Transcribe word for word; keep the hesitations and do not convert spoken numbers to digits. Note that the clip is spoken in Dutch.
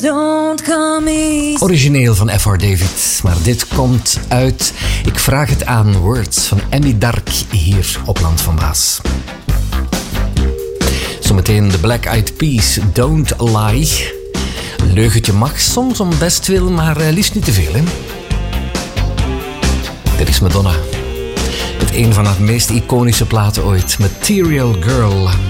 Don't come easy. Origineel van F R David, maar dit komt uit Ik vraag het aan Words van Emmy Dark hier op Land van Baas. Zometeen de Black Eyed Peas, Don't Lie. Een leugentje mag soms om best wil, maar uh, liefst niet te veel, hè? Dit is Madonna. Met een van haar meest iconische platen ooit, Material Girl.